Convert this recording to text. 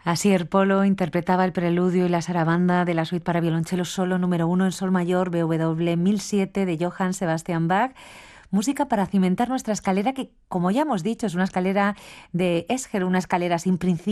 Asier Polo interpretaba el preludio y la sarabanda de la suite para violonchelo solo número 1 en sol mayor BWV 1007 de Johann Sebastian Bach. Música para cimentar nuestra escalera que, como ya hemos dicho, es una escalera de Escher, una escalera sin principio.